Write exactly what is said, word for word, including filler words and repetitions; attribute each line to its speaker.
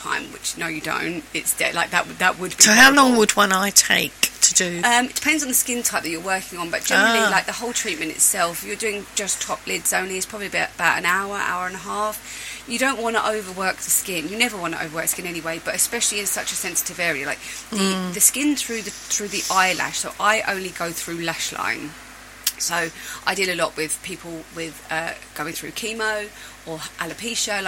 Speaker 1: time, which no, you don't. It's de- like that. That would be
Speaker 2: so.
Speaker 1: horrible.
Speaker 2: How long would one eye take to do?
Speaker 1: Um, it depends on the skin type that you're working on, but generally,
Speaker 2: Ah.
Speaker 1: like the whole treatment itself, if you're doing just top lids only, it's probably about, about an hour, hour and a half. You don't want to overwork the skin. You never want to overwork skin anyway, but especially in such a sensitive area, like the,
Speaker 2: Mm.
Speaker 1: the skin through the through the eyelash. So I only go through lash line. So I deal a lot with people with uh, going through chemo or alopecia.